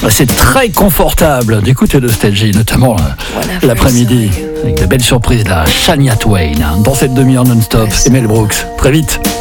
c'est très confortable d'écouter Nostalgie, notamment l'après-midi, avec de belles surprises là. Shania Twain, dans cette demi-heure non-stop, et Mel Brooks. Très vite.